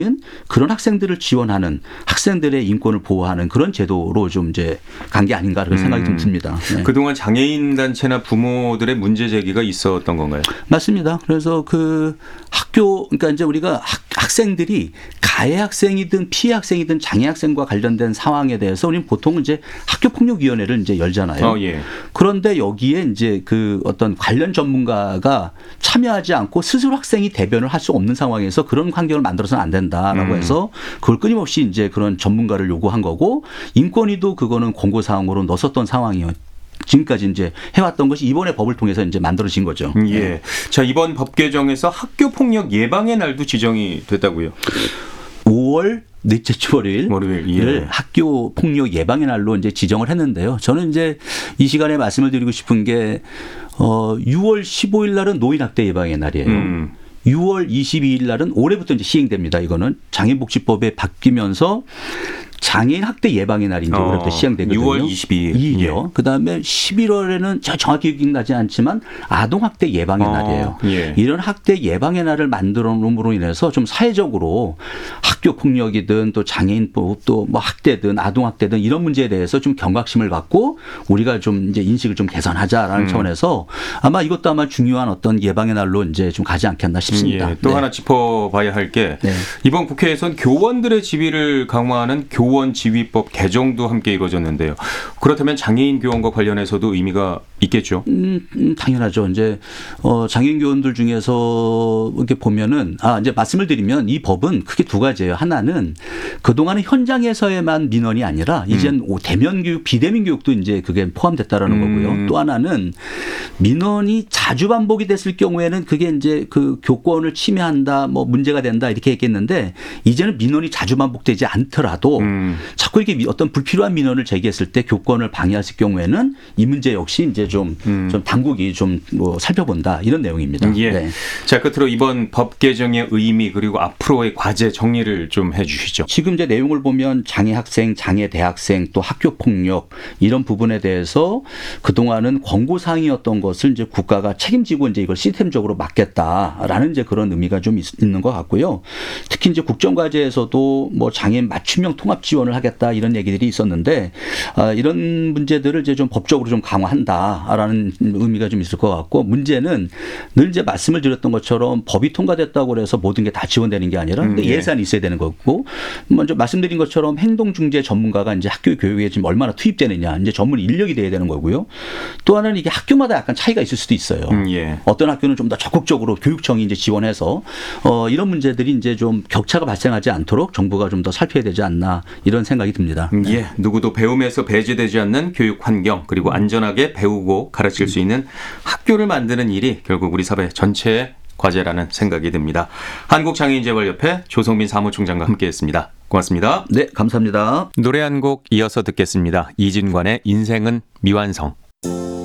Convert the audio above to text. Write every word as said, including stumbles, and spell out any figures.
그런 학생들을 지원하는 학생들의 인권을 보호하는 그런 제도로 좀 이제 간 게 아닌가 그런 생각이 좀 듭니다. 네. 그동안 장애인 단체나 부모들의 문제 제기가 있었던 건가요? 맞습니다. 그래서 그 학교 그러니까 이제 우리가 학, 학생들이 가해 학생이든 피해 학생이든 장애 학생과 관련된 상황에 대해서 우리는 보통 이제 학교 폭력 위원회를 이제 열잖아요. 어, 예. 그런데 여기에 이제 그 어떤 관련 전문가가 참여하지 않고 스스로 학생이 대변을 할 수 없는 상황에서 그런 환경을 만들어서는 안 된다라고 음. 해서 그걸 끊임없이 이제 그런 전문가를 요구한 거고 인권위도 그거는 공고 사항으로 넣었었던 상황이에요. 지금까지 이제 해왔던 것이 이번에 법을 통해서 이제 만들어진 거죠. 예. 네. 자, 이번 법 개정에서 학교 폭력 예방의 날도 지정이 됐다고요. 오월 넷째 주 월요일, 월요일 예. 학교 폭력 예방의 날로 이제 지정을 했는데요. 저는 이제 이 시간에 말씀을 드리고 싶은 게 어, 유월 십오일 날은 노인 학대 예방의 날이에요. 음. 유월 이십이일 날은 올해부터 이제 시행됩니다. 이거는 장애인복지법에 바뀌면서 장애인 학대 예방의 날이 이제 어, 올해부터 시행되거든요. 유월 이십이일. 이일이요. 예. 그다음에 십일월에는 정확히 기억나지 않지만 아동 학대 예방의 어, 날이에요. 예. 이런 학대 예방의 날을 만들어 놓음으로 인해서 좀 사회적으로 학교 폭력이든 또 장애인 또 뭐 학대든 아동 학대든 이런 문제에 대해서 좀 경각심을 갖고 우리가 좀 이제 인식을 좀 개선하자라는 음. 차원에서 아마 이것도 아마 중요한 어떤 예방의 날로 이제 좀 가지 않겠나 싶습니다. 예. 또 네. 하나 짚어봐야 할 게 네. 이번 국회에선 교원들의 지위를 강화하는 교 교원지휘법 개정도 함께 이루어졌는데요. 그렇다면 장애인 교원과 관련해서도 의미가 있겠죠? 음, 음, 당연하죠. 이제 어, 장애인 교원들 중에서 이렇게 보면은 아 이제 말씀을 드리면 이 법은 크게 두 가지예요. 하나는 그 동안은 현장에서에만 민원이 아니라 이젠 음. 대면 교육, 비대면 교육도 이제 그게 포함됐다라는 음. 거고요. 또 하나는 민원이 자주 반복이 됐을 경우에는 그게 이제 그 교권을 침해한다, 뭐 문제가 된다 이렇게 했겠는데 이제는 민원이 자주 반복되지 않더라도 음. 자꾸 이렇게 어떤 불필요한 민원을 제기했을 때 교권을 방해했을 경우에는 이 문제 역시 이제 좀, 음. 좀 당국이 좀 뭐 살펴본다 이런 내용입니다. 예. 네. 자, 끝으로 이번 법 개정의 의미 그리고 앞으로의 과제 정리를 좀 해주시죠. 지금 이제 내용을 보면 장애 학생, 장애 대학생 또 학교 폭력 이런 부분에 대해서 그 동안은 권고 사항이었던 것을 이제 국가가 책임지고 이제 이걸 시스템적으로 맡겠다라는 이제 그런 의미가 좀 있, 있는 것 같고요. 특히 이제 국정과제에서도 뭐 장애인 맞춤형 통합 지원을 하겠다 이런 얘기들이 있었는데 아, 이런 문제들을 이제 좀 법적으로 좀 강화한다라는 의미가 좀 있을 것 같고 문제는 늘 이제 말씀을 드렸던 것처럼 법이 통과됐다고 해서 모든 게 다 지원되는 게 아니라 음, 예. 예산이 있어야 되는 거고 먼저 말씀드린 것처럼 행동중재 전문가가 이제 학교 교육에 지금 얼마나 투입되느냐 이제 전문 인력이 돼야 되는 거고요. 또 하나는 이게 학교마다 약간 차이가 있을 수도 있어요. 음, 예. 어떤 학교는 좀 더 적극적으로 교육청이 이제 지원해서 어, 이런 문제들이 이제 좀 격차가 발생하지 않도록 정부가 좀 더 살펴야 되지 않나 이런 생각이 듭니다. 예, 누구도 배움에서 배제되지 않는 교육 환경 그리고 안전하게 배우고 가르칠 수 있는 학교를 만드는 일이 결국 우리 사회 전체의 과제라는 생각이 듭니다. 한국장애인재벌협회 조성민 사무총장과 함께했습니다. 고맙습니다. 네, 감사합니다. 노래 한 곡 이어서 듣겠습니다. 이진관의 인생은 미완성.